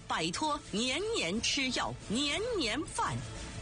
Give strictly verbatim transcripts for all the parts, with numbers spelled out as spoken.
摆脱年年吃药年年犯。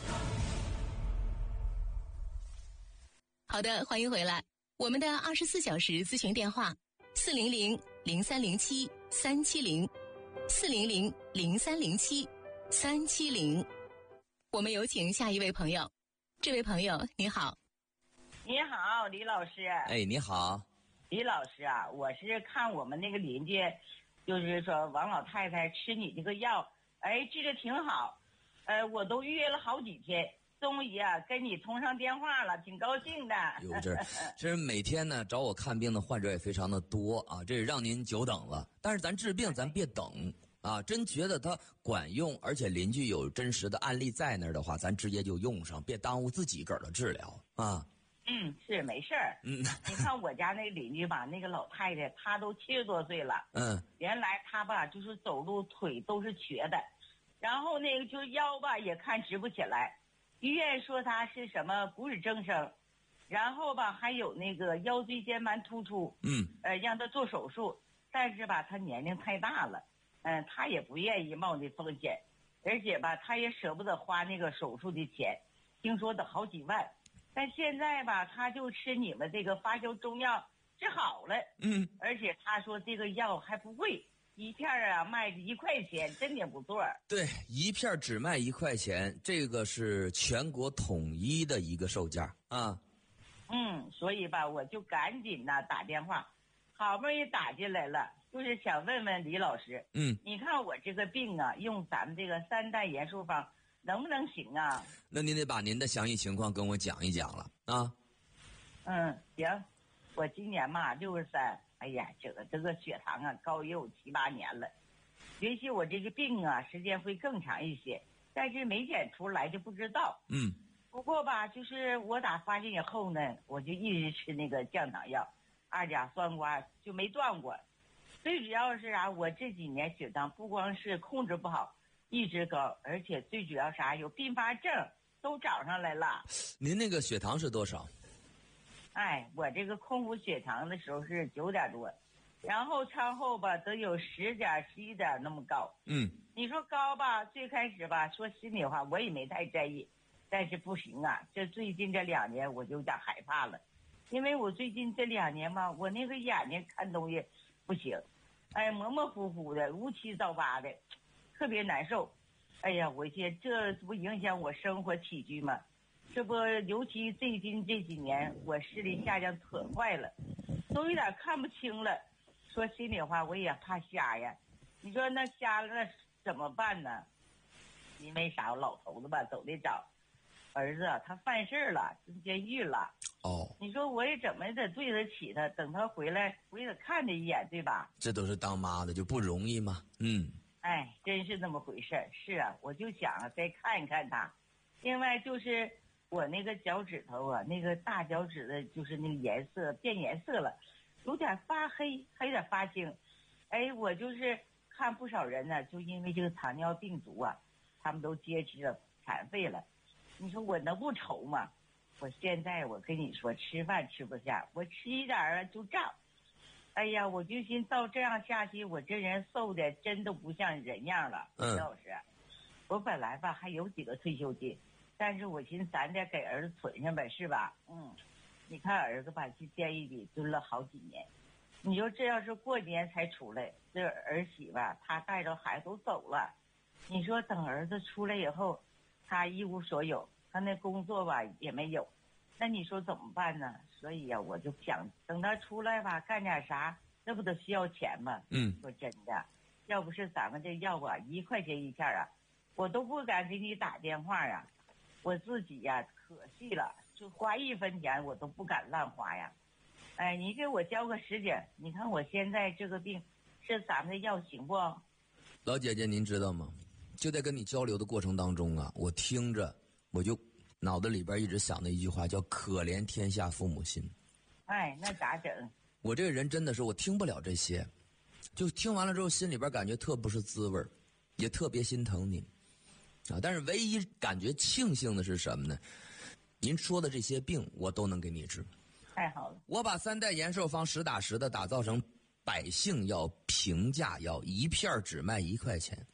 好的，欢迎回来。我们的二十四小时咨询电话四零零零三零七三七零四零零零三零七三七零。我们有请下一位朋友。这位朋友你好。 你好，李老师。 哎，你好。 李老师啊，我是看我们那个邻居，就是说王老太太吃你这个药，哎，治得挺好，呃，我都预约了好几天，终于啊跟你通上电话了，挺高兴的。 有这，这是每天呢找我看病的患者也非常的多啊，这也让您久等了。但是咱治病咱别等啊，真觉得它管用，而且邻居有真实的案例在那儿的话，咱直接就用上，别耽误自己个儿的治疗啊。 嗯，是没事儿。 嗯， 你看我家那个邻居吧，那个老太太，她都七十多岁了。 嗯， 原来她吧就是走路腿都是瘸的，然后那个就是腰吧也看直不起来，医院说她是什么不治增生，然后吧还有那个腰椎间盘突出。 嗯， 呃，让她做手术，但是吧她年龄太大了，嗯、呃，她也不愿意冒那风险，而且吧她也舍不得花那个手术的钱，听说得好几万。但现在吧，他就吃你们这个发酵中药治好了， 嗯， 而且他说这个药还不贵，一片啊卖一块钱，真的不错。 对，一片只卖一块钱，这个是全国统一的一个售价啊。 嗯，所以吧，我就赶紧呐打电话，好不容易打进来了，就是想问问李老师， 嗯， 你看我这个病啊，用咱们这个三代元素方能不能行啊？ 那您得把您的详细情况跟我讲一讲了啊。 嗯，行，我今年嘛六十三，哎呀，这个这个血糖啊高也有七八年了，也许我这个病啊时间会更长一些，但是没检出来就不知道。 嗯， 不过吧，就是我打发现以后呢，我就一直吃那个降糖药，二甲双胍就没断过。最主要是啥、啊？我这几年血糖不光是控制不好，一直高，而且最主要啥有并发症都找上来了。 您那个血糖是多少？ 哎，我这个空腹血糖的时候是九点多，然后餐后吧都有十点十一点那么高。 嗯， 你说高吧，最开始吧说心里话我也没太在意，但是不行啊，这最近这两年我就有点害怕了，因为我最近这两年吧，我那个眼睛看东西不行，哎，模模糊糊的，乌七糟八的，特别难受。哎呀，我现这不影响我生活起居吗？这不，尤其最近这几年，我视力下降可快了，都有点看不清了。说心里话，我也怕瞎呀。你说那瞎了那怎么办呢？因为啥？我老头子吧走得早，儿子他犯事了，进监狱了。 哦， 你说我也怎么得对得起他？等他回来，我也得看他一眼，对吧？ 这都是当妈的就不容易吗？嗯。 哎，真是那么回事儿。是啊，我就想再看一看他。另外就是我那个脚趾头啊，那个大脚趾的，就是那个颜色变颜色了，有点发黑，还有点发青。哎，我就是看不少人呢，就因为这个糖尿病足啊，他们都截肢了，残废了。你说我能不愁吗？我现在我跟你说，吃饭吃不下，我吃一点儿就胀。哎呀，我就寻照这样下去，我这人瘦的真的不像人样了。 嗯， 老师，我本来吧还有几个退休金，但是我寻思咱得给儿子存上呗，是吧？嗯，你看儿子吧去监狱里蹲了好几年，你说这要是过年才出来，这儿媳吧他带着孩子都走了，你说等儿子出来以后，他一无所有，他那工作吧也没有。那你说怎么办呢？所以呀、啊，我就想等他出来吧，干点啥，那不得需要钱吗？ 嗯， 说真的，要不是咱们这药啊，一块钱一片啊，我都不敢给你打电话呀。我自己呀，可惜了，就花一分钱我都不敢乱花呀。哎，你给我交个实景，你看我现在这个病，是咱们的药行不？ 老姐姐，您知道吗？就在跟你交流的过程当中啊，我听着我就。脑子里边一直想的一句话叫可怜天下父母心。 哎，那咋整？ 我这个人真的是我听不了这些，就听完了之后心里边感觉特不是滋味，也特别心疼您啊。但是唯一感觉庆幸的是什么呢？您说的这些病我都能给你治。 太好了， 我把三代延寿方实打实的打造成百姓药、平价药，一片只卖一块钱。